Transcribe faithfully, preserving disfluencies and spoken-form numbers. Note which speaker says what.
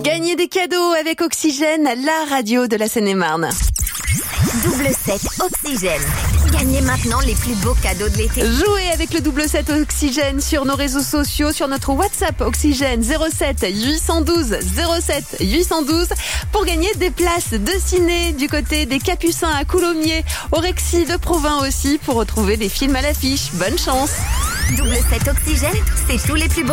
Speaker 1: Gagnez des cadeaux avec Oxygène, la radio de la Seine-et-Marne.
Speaker 2: Double sept Oxygène. Gagnez maintenant les plus beaux cadeaux de l'été.
Speaker 1: Jouez avec le double sept Oxygène sur nos réseaux sociaux, sur notre WhatsApp Oxygène zéro sept huit un deux zéro sept huit un deux pour gagner des places de ciné du côté des Capucins à Coulommiers, au Rexy de Provins aussi pour retrouver des films à l'affiche. Bonne chance.
Speaker 2: Double sept Oxygène, c'est tous les plus beaux